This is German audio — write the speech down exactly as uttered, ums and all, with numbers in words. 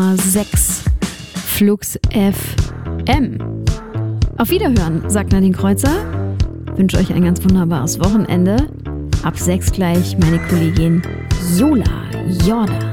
sechs Flux F M. Auf Wiederhören, sagt Nadine Kreuzer. Wünsche euch ein ganz wunderbares Wochenende. Ab sechs gleich meine Kollegin Jola Jordan.